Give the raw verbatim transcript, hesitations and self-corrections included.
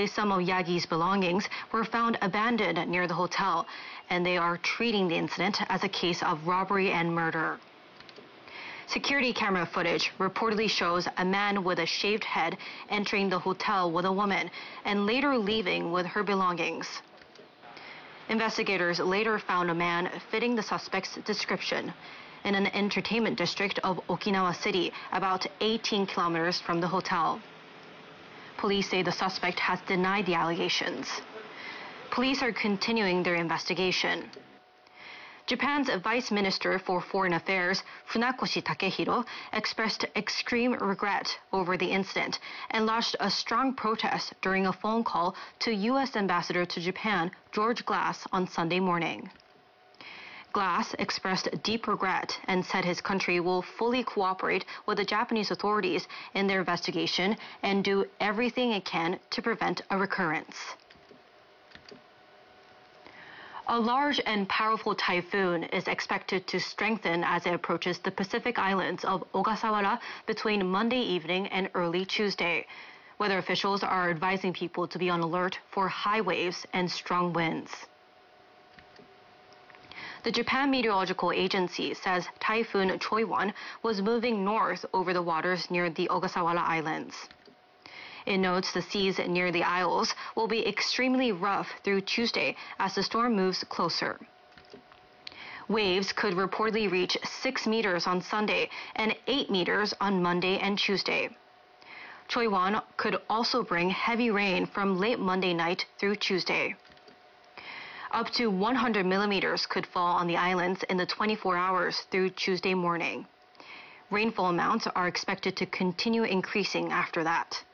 say some of Yagi's belongings were found abandoned near the hotel, and they are treating the incident as a case of robbery and murder. Security camera footage reportedly shows a man with a shaved head entering the hotel with a woman and later leaving with her belongings. Investigators later found a man fitting the suspect's description in an entertainment district of Okinawa City, about eighteen kilometers from the hotel. Police say the suspect has denied the allegations. Police are continuing their investigation. Japan's Vice Minister for Foreign Affairs, Funakoshi Takehiro, expressed extreme regret over the incident and lodged a strong protest during a phone call to U S Ambassador to Japan, George Glass, on Sunday morning. Glass expressed deep regret and said his country will fully cooperate with the Japanese authorities in their investigation and do everything it can to prevent a recurrence. A large and powerful typhoon is expected to strengthen as it approaches the Pacific Islands of Ogasawara between Monday evening and early Tuesday. Weather officials are advising people to be on alert for high waves and strong winds. The Japan Meteorological Agency says Typhoon Choiwon was moving north over the waters near the Ogasawara Islands. It notes the seas near the Isles will be extremely rough through Tuesday as the storm moves closer. Waves could reportedly reach six meters on Sunday and eight meters on Monday and Tuesday. Choiwon could also bring heavy rain from late Monday night through Tuesday. Up to one hundred millimeters could fall on the islands in the twenty-four hours through Tuesday morning. Rainfall amounts are expected to continue increasing after that.